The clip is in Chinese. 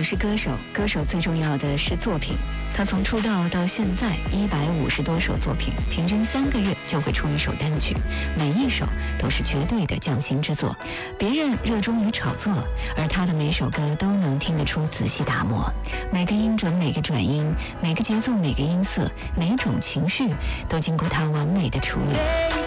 是歌手，歌手最重要的是作品。他从出道到现在150多首作品，平均3个月就会出一首单曲，每一首都是绝对的匠心之作。别人热衷于炒作，而他的每首歌都能听得出仔细打磨，每个音准、每个转音、每个节奏、每个音色、每种情绪，都经过他完美的处理。